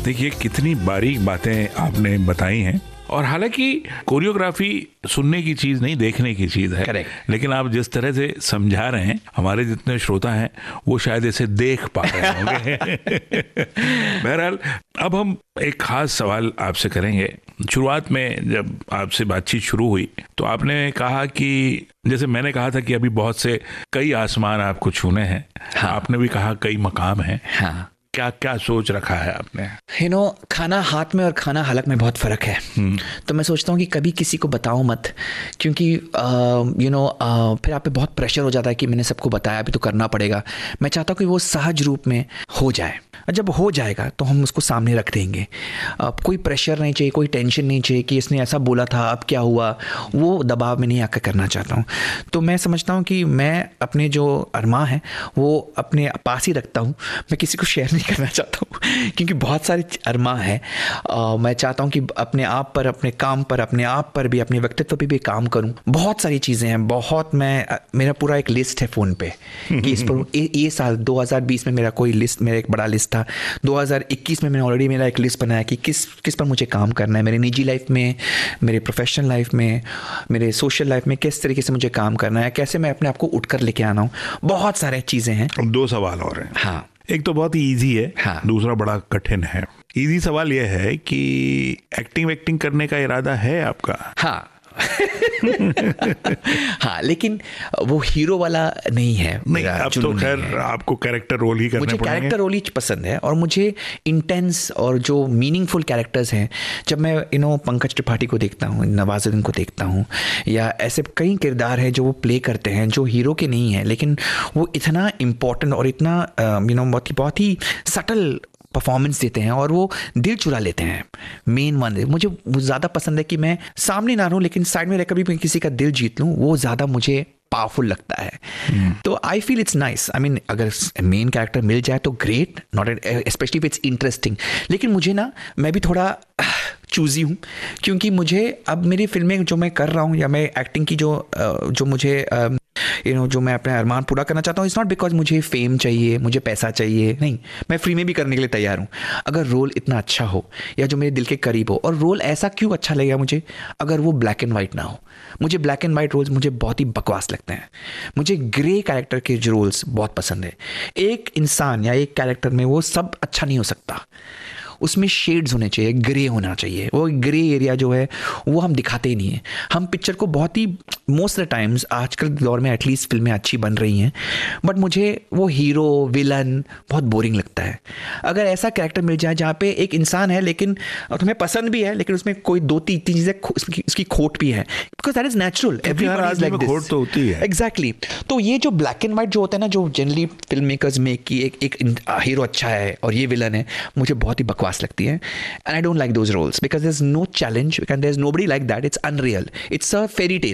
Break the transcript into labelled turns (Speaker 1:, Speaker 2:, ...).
Speaker 1: देखिए कितनी बारीक बातें आपने बताई हैं, और हालांकि कोरियोग्राफी सुनने की चीज नहीं, देखने की चीज है।
Speaker 2: Correct.
Speaker 1: लेकिन आप जिस तरह से समझा रहे हैं, हमारे जितने श्रोता हैं वो शायद इसे देख पा रहे होंगे। बहरहाल अब हम एक खास सवाल आपसे करेंगे। शुरुआत में जब आपसे बातचीत शुरू हुई तो आपने कहा कि, जैसे मैंने कहा था कि अभी बहुत से कई आसमान आपको छूने हैं,
Speaker 2: हाँ.
Speaker 1: आपने भी कहा कई मकाम हैं।
Speaker 2: हाँ,
Speaker 1: क्या क्या सोच रखा है आपने?
Speaker 2: खाना हाथ में और खाना हलक में बहुत फ़र्क है। तो मैं सोचता हूँ कि कभी किसी को बताओ मत, क्योंकि फिर आप पे बहुत प्रेशर हो जाता है कि मैंने सबको बताया, अभी तो करना पड़ेगा। मैं चाहता हूँ कि वो सहज रूप में हो जाए, और जब हो जाएगा तो हम उसको सामने रख देंगे। कोई प्रेशर नहीं चाहिए, कोई टेंशन नहीं चाहिए कि इसने ऐसा बोला था अब क्या हुआ, वो दबाव में नहीं आकर करना चाहता हूँ। तो मैं समझता हूँ कि मैं अपने जो अरमा है वो अपने पास ही रखता हूँ, मैं किसी को शेयर नहीं करना चाहता हूँ, क्योंकि बहुत सारे अरमा है। मैं चाहता हूँ कि अपने आप पर, अपने काम पर, अपने आप पर भी, अपने व्यक्तित्व पर भी काम करूँ। बहुत सारी चीज़ें हैं, बहुत, मेरा पूरा एक लिस्ट है फ़ोन पे कि इस पर ये साल 2020 में मेरा एक बड़ा लिस्ट था। 2021 में मैंने ऑलरेडी मेरा एक लिस्ट बनाया कि किस पर मुझे काम करना है, मेरे निजी लाइफ में, मेरे प्रोफेशनल लाइफ में, मेरे सोशल लाइफ में किस तरीके से मुझे काम करना है, कैसे मैं अपने आप को उठकर लेके आना हूँ। बहुत सारे चीज़ें हैं।
Speaker 1: अब 2 सवाल और हैं।
Speaker 2: हाँ,
Speaker 1: एक तो बहुत ही ईजी है,
Speaker 2: हाँ.
Speaker 1: दूसरा बड़ा कठिन है। ईजी सवाल यह है कि एक्टिंग करने का इरादा है आपका?
Speaker 2: हाँ। हाँ, लेकिन वो हीरो वाला नहीं है।
Speaker 1: नहीं, अब तो खैर आपको कैरेक्टर रोल ही करने पड़ेंगे।
Speaker 2: मुझे कैरेक्टर रोल ही पसंद है, और मुझे इंटेंस और जो मीनिंगफुल कैरेक्टर्स हैं, जब मैं पंकज त्रिपाठी को देखता हूँ, नवाजुद्दीन को देखता हूँ, या ऐसे कई किरदार हैं जो वो प्ले करते हैं जो हीरो के नहीं है, लेकिन वो इतना इम्पोर्टेंट और इतना बहुत ही सटल परफॉर्मेंस देते हैं और वो दिल चुरा लेते हैं। मेन वन मुझे ज़्यादा पसंद है कि मैं सामने ना रहूं, लेकिन साइड में रहकर भी किसी का दिल जीत लूं, वो ज़्यादा मुझे पावरफुल लगता है। तो I feel it's nice. I mean, अगर मेन कैरेक्टर मिल जाए तो great, not specially if it's interesting. लेकिन मुझे मैं भी थोड़ा चूजी हूँ, क्योंकि मुझे अब मेरी फिल्में जो मैं कर रहा हूँ, या मैं एक्टिंग की जो मुझे जो मैं अपने अरमान पूरा करना चाहता हूँ, इट्स नॉट बिकॉज मुझे फेम चाहिए, मुझे पैसा चाहिए, नहीं। मैं फ्री में भी करने के लिए तैयार हूँ, अगर रोल इतना अच्छा हो या जो मेरे दिल के करीब हो। और रोल ऐसा क्यों अच्छा लगेगा मुझे, अगर वो ब्लैक एंड वाइट ना हो। मुझे ब्लैक एंड वाइट रोल्स मुझे बहुत ही बकवास लगते हैं। मुझे ग्रे कैरेक्टर के जो रोल्स बहुत पसंद है। एक इंसान या एक कैरेक्टर में वो सब अच्छा नहीं हो सकता, उसमें शेड्स होने चाहिए, ग्रे होना चाहिए। वो ग्रे एरिया जो है वो हम दिखाते ही नहीं है। हम पिक्चर को बहुत ही मोस्ट ऑफ द टाइम्स, आजकल के दौर में एटलीस्ट फिल्में अच्छी बन रही हैं, बट मुझे वो हीरो विलन बहुत बोरिंग लगता है। अगर ऐसा कैरेक्टर मिल जाए जहाँ पे एक इंसान है, लेकिन तुम्हें पसंद भी है, लेकिन उसमें कोई 2-3 चीज़ें उसकी खोट भी है, because that is natural. Everybody is like this.
Speaker 1: खोट तो होती है।
Speaker 2: एग्जैक्टली। तो ये जो ब्लैक एंड व्हाइट जो होता है ना, जो जनरली फिल्म मेकर्स में कि एक हीरो अच्छा है और ये विलन है, मुझे बहुत ही बकवास लगती है। And I don't like those roles because there is no challenge, there is nobody like that. It's unreal, it's a fairy tale.